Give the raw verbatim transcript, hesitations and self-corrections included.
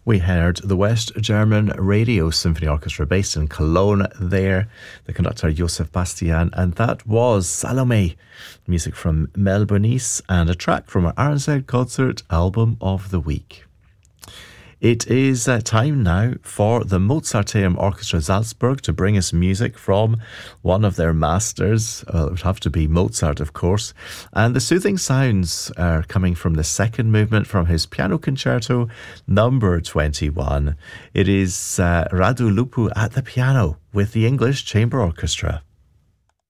We heard the West German Radio Symphony Orchestra based in Cologne there, the conductor Josef Bastian, and that was Salome, music from Mel Bernice and a track from our R N Z Concert Album of the Week. It is uh, time now for the Mozarteum Orchestra Salzburg to bring us music from one of their masters. Well, it would have to be Mozart, of course. And the soothing sounds are coming from the second movement from his Piano Concerto number twenty-one. It is uh, Radu Lupu at the piano with the English Chamber Orchestra.